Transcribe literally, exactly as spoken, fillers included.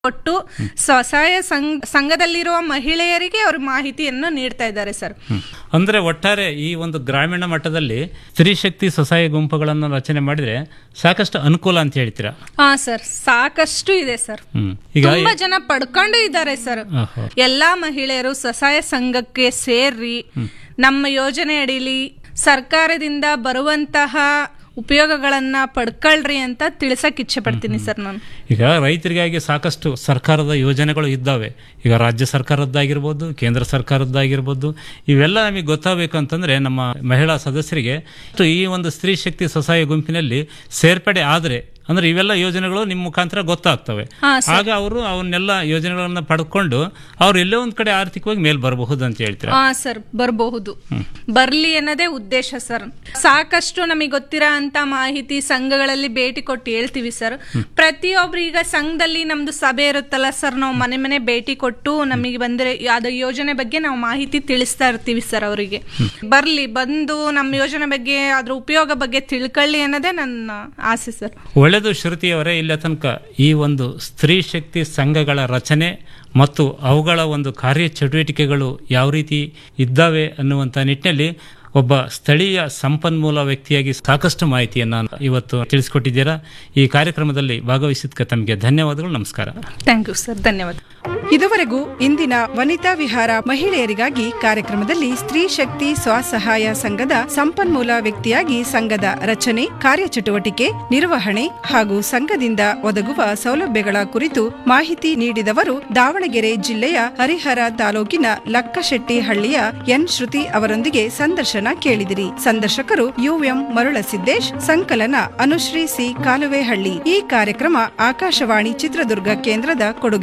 ಕೊಟ್ಟು ಸ್ವಸಹಾಯ ಸಂಘ ಸಂಘದಲ್ಲಿರುವ ಮಹಿಳೆಯರಿಗೆ ಅವರು ಮಾಹಿತಿಯನ್ನು ನೀಡ್ತಾ ಇದ್ದಾರೆ ಸರ್. ಅಂದ್ರೆ ಒಟ್ಟಾರೆ ಈ ಒಂದು ಗ್ರಾಮೀಣ ಮಟ್ಟದಲ್ಲಿ ಸ್ತ್ರೀ ಶಕ್ತಿ ಸ್ವಸಹಾಯ ಗುಂಪುಗಳನ್ನು ರಚನೆ ಮಾಡಿದ್ರೆ ಸಾಕಷ್ಟು ಅನುಕೂಲ ಅಂತ ಹೇಳ್ತೀರಾ? ಹಾ ಸರ್, ಸಾಕಷ್ಟು ಇದೆ ಸರ್. ಈಗ ತುಂಬಾ ಜನ ಪಡ್ಕೊಂಡು ಇದ್ದಾರೆ ಸರ್. ಎಲ್ಲಾ ಮಹಿಳೆಯರು ಸ್ವಸಹಾಯ ಸಂಘಕ್ಕೆ ಸೇರಿ ನಮ್ಮ ಯೋಜನೆ ಅಡಿಲಿ ಸರ್ಕಾರದಿಂದ ಬರುವಂತಹ ಉಪಯೋಗಗಳನ್ನ ಪಡ್ಕೊಳ್ರಿ ಅಂತ ತಿಳಿಸಕ್ ಇಚ್ಛೆ ಪಡ್ತೀನಿ ಸರ್ ನಾನು. ಈಗ ರೈತರಿಗಾಗಿ ಸಾಕಷ್ಟು ಸರ್ಕಾರದ ಯೋಜನೆಗಳು ಇದ್ದಾವೆ. ಈಗ ರಾಜ್ಯ ಸರ್ಕಾರದ್ದಾಗಿರ್ಬೋದು, ಕೇಂದ್ರ ಸರ್ಕಾರದ್ದಾಗಿರ್ಬೋದು, ಇವೆಲ್ಲ ನಮಗೆ ಗೊತ್ತಾಗಬೇಕು ಅಂತಂದ್ರೆ ನಮ್ಮ ಮಹಿಳಾ ಸದಸ್ಯರಿಗೆ ಈ ಒಂದು ಸ್ತ್ರೀ ಶಕ್ತಿ ಸ್ವಸಹಾಯ ಗುಂಪಿನಲ್ಲಿ ಸೇರ್ಪಡೆ ಆದ್ರೆ ಅಂದ್ರೆ ಇವೆಲ್ಲ ಯೋಜನೆಗಳು ನಿಮ್ಮ ಮುಖಾಂತರ ಗೊತ್ತಾಗ್ತವೆ. ಆಗ ಅವರು ಅವನ್ನೆಲ್ಲ ಯೋಜನೆಗಳನ್ನ ಪಡ್ಕೊಂಡು ಅವ್ರು ಎಲ್ಲೋ ಒಂದ್ ಕಡೆ ಆರ್ಥಿಕವಾಗಿ ಮೇಲ್ ಬರಬಹುದು ಅಂತ ಹೇಳ್ತಾರೆ. ಹಾ ಸರ್, ಬರಬಹುದು, ಬರ್ಲಿ ಅನ್ನೋದೇ ಉದ್ದೇಶ ಸರ್. ಸಾಕಷ್ಟು ನಮಗೆ ಗೊತ್ತಿರೋ ಅಂತ ಮಾಹಿತಿ ಸಂಘಗಳಲ್ಲಿ ಭೇಟಿ ಕೊಟ್ಟು ಹೇಳ್ತೀವಿ ಸರ್. ಪ್ರತಿಯೊಬ್ರು ಈಗ ಸಂಘದಲ್ಲಿ ನಮ್ದು ಸಭೆ ಇರುತ್ತಲ್ಲ ಸರ್, ನಾವು ಮನೆ ಮನೆ ಭೇಟಿ ಕೊಟ್ಟು ನಮಗೆ ಬಂದ್ರೆ ಅದ ಯೋಜನೆ ಬಗ್ಗೆ ನಾವು ಮಾಹಿತಿ ತಿಳಿಸ್ತಾ ಇರ್ತೀವಿ ಸರ್. ಅವರಿಗೆ ಬರ್ಲಿ, ಬಂದು ನಮ್ಮ ಯೋಜನೆ ಬಗ್ಗೆ ಅದ್ರ ಉಪಯೋಗ ಬಗ್ಗೆ ತಿಳ್ಕೊಳ್ಳಿ ಅನ್ನೋದೇ ನನ್ನ ಆಸೆ ಸರ್. ಒಳ್ಳೆದು ಶ್ರುತಿಯವರೇ, ಇಲ್ಲ ತನಕ ಈ ಒಂದು ಸ್ತ್ರೀ ಶಕ್ತಿ ಸಂಘಗಳ ರಚನೆ ಮತ್ತು ಅವುಗಳ ಒಂದು ಕಾರ್ಯ ಚಟುವಟಿಕೆಗಳು ಯಾವ ರೀತಿ ಇದ್ದಾವೆ ಅನ್ನುವಂಥ ನಿಟ್ಟಿನಲ್ಲಿ ಒಬ್ಬ ಸ್ಥಳೀಯ ಸಂಪನ್ಮೂಲ ವ್ಯಕ್ತಿಯಾಗಿ ಸಾಕಷ್ಟು ಮಾಹಿತಿಯನ್ನು ಇವತ್ತು ತಿಳಿಸಿಕೊಟ್ಟಿದ್ದೀರಾ. ಈ ಕಾರ್ಯಕ್ರಮದಲ್ಲಿ ಭಾಗವಹಿಸಿದ್ದಕ್ಕೆ ತಮಗೆ ಧನ್ಯವಾದಗಳು. ನಮಸ್ಕಾರ. ಥ್ಯಾಂಕ್ ಯು ಸರ್, ಧನ್ಯವಾದ. ಇದುವರೆಗೂ ಇಂದಿನ ವನಿತಾ ವಿಹಾರ ಮಹಿಳೆಯರಿಗಾಗಿ ಕಾರ್ಯಕ್ರಮದಲ್ಲಿ ಸ್ತ್ರೀ ಶಕ್ತಿ ಸ್ವಸಹಾಯ ಸಂಘದ ಸಂಪನ್ಮೂಲ ವ್ಯಕ್ತಿಯಾಗಿ ಸಂಘದ ರಚನೆ, ಕಾರ್ಯಚಟುವಟಿಕೆ, ನಿರ್ವಹಣೆ ಹಾಗೂ ಸಂಘದಿಂದ ಒದಗುವ ಸೌಲಭ್ಯಗಳ ಕುರಿತು ಮಾಹಿತಿ ನೀಡಿದವರು ದಾವಣಗೆರೆ ಜಿಲ್ಲೆಯ ಹರಿಹರ ತಾಲೂಕಿನ ಲಕ್ಕಶೆಟ್ಟಿಹಳ್ಳಿಯ ಎನ್ ಶ್ರುತಿ ಅವರೊಂದಿಗೆ ಸಂದರ್ಶನ ಕೇಳಿದಿರಿ. ಸಂದರ್ಶಕರು ಯುಎಂ ಮರುಳಸಿದ್ದೇಶ್, ಸಂಕಲನ ಅನುಶ್ರೀ ಸಿ ಕಾಲುವೆಹಳ್ಳಿ. ಈ ಕಾರ್ಯಕ್ರಮ ಆಕಾಶವಾಣಿ ಚಿತ್ರದುರ್ಗ ಕೇಂದ್ರದ ಕೊಡುಗೆ.